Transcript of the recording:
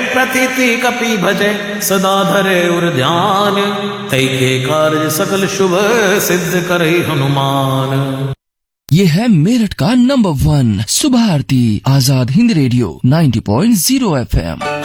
प्रतीति कपि भजे सदा धरे उर ध्यान, तई के कार्य सकल शुभ सिद्ध करे हनुमान। ये है मेरठ का नंबर 1 सुबह आरती, आजाद हिंद रेडियो 90.0 FM।